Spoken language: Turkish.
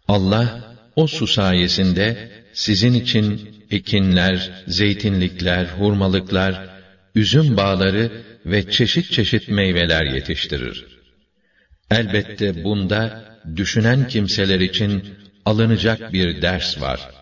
Allah o su sayesinde sizin için ekinler, zeytinlikler, hurmalıklar, üzüm bağları ve çeşit çeşit meyveler yetiştirir. Elbette bunda düşünen kimseler için alınacak bir ders var.